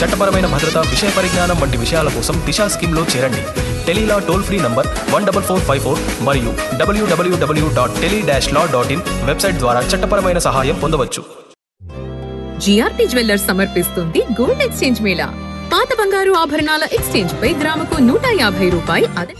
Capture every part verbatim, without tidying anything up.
చట్టపరమైన భద్రత, విషయ పరిజ్ఞానం వంటి విషయాల కోసం దిశా స్కీమ్లో చేరండి. Tele-Law toll free number one double four five four మరియు డబ్ల్యూడబ్ల్యూడబ్ల్యూ dot tele dash law dot in website ద్వారా చట్టపరమైన సహాయం పొందవచ్చు. జిఆర్టీ జ్యువెల్లర్స్ సమర్పిస్తుంది గోల్డ్ ఎక్స్చేంజ్ మేళా. పాత బంగారు ఆభరణాల ఎక్స్చేంజ్ పై గ్రాముకు నూట యాభై రూపాయి అదే.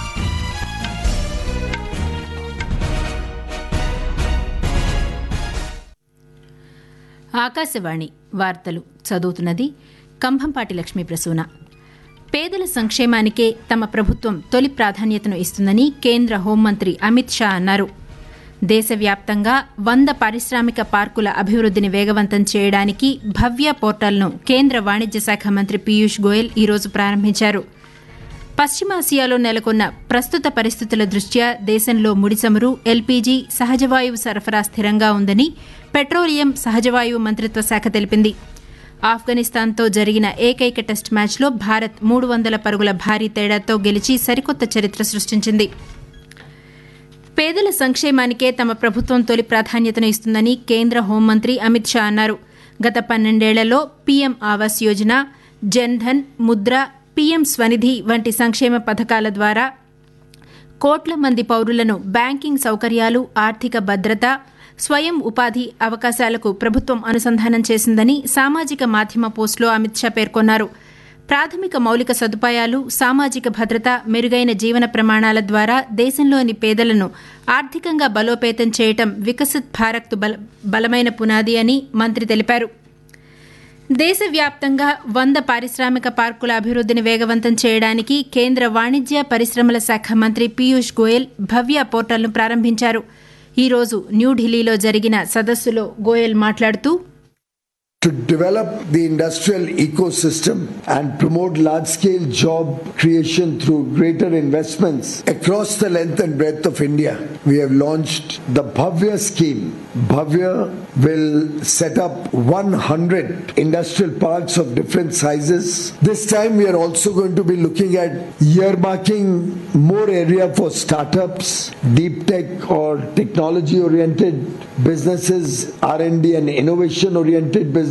ఆకాశవాణి వార్తలు చదువుతున్నది కంభంపాటి లక్ష్మీ ప్రసూన. పేదల సంక్షేమానికే తమ ప్రభుత్వం తొలి ప్రాధాన్యతను ఇస్తుందని కేంద్ర హోంమంత్రి అమిత్ షా అన్నారు. దేశవ్యాప్తంగా వంద పారిశ్రామిక పార్కుల అభివృద్ధిని వేగవంతం చేయడానికి భవ్య పోర్టల్ను కేంద్ర వాణిజ్య శాఖ మంత్రి పీయూష్ గోయల్ ఈరోజు ప్రారంభించారు. పశ్చిమాసియాలో నెలకొన్న ప్రస్తుత పరిస్థితుల దృష్ట్యా దేశంలో ముడిచమురు, ఎల్పీజీ, సహజవాయువు సరఫరా స్థిరంగా ఉందని పెట్రోలియం, సహజవాయువు మంత్రిత్వ శాఖ తెలిపింది. ఆఫ్ఘనిస్తాన్తో జరిగిన ఏకైక టెస్ట్ మ్యాచ్లో భారత్ మూడు వందల పరుగుల భారీ తేడాతో గెలిచి సరికొత్త చరిత్ర సృష్టించింది. పేదల సంక్షేమానికే తమ ప్రభుత్వం తొలి ప్రాధాన్యతను ఇస్తుందని కేంద్ర హోంమంత్రి అమిత్ షా అన్నారు. గత పన్నెండేళ్లలో పీఎం ఆవాస్ యోజన, జన్ధన్, ముద్ర, పీఎం స్వనిధి వంటి సంక్షేమ పథకాల ద్వారా కోట్ల మంది పౌరులను బ్యాంకింగ్ సౌకర్యాలు, ఆర్థిక భద్రత, స్వయం ఉపాధి అవకాశాలకు ప్రభుత్వం అనుసంధానం చేసిందని సామాజిక మాధ్యమ పోస్టులో అమిత్ షా పేర్కొన్నారు. ప్రాథమిక మౌలిక సదుపాయాలు, సామాజిక భద్రత, మెరుగైన జీవన ప్రమాణాల ద్వారా దేశంలోని పేదలను ఆర్థికంగా బలోపేతం చేయటం వికసిత్ భారత్ బల బలమైన పునాది అని మంత్రి తెలిపారు. దేశవ్యాప్తంగా వంద పారిశ్రామిక పార్కుల అభివృద్ధిని వేగవంతం చేయడానికి కేంద్ర వాణిజ్య పరిశ్రమల శాఖ మంత్రి పీయూష్ గోయల్ భవ్య పోర్టల్ను ప్రారంభించారు. ఈరోజు న్యూఢిల్లీలో జరిగిన సదస్సులో గోయల్ మాట్లాడుతూ, To develop the industrial ecosystem and promote large-scale job creation through greater investments across the length and breadth of India, we have launched the Bhavya scheme. Bhavya will set up one hundred industrial parks of different sizes. This time we are also going to be looking at earmarking more area for startups, deep tech or technology-oriented businesses, R and D and innovation-oriented businesses.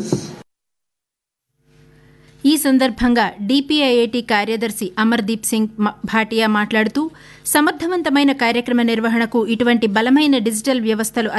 ఈ సందర్భంగా DPIIT కార్యదర్శి అమర్దీప్ సింగ్ భాటియా మాట్లాడుతూ, సమర్థవంతమైన కార్యక్రమ నిర్వహణకు ఇటువంటి బలమైన digital వ్యవస్థలు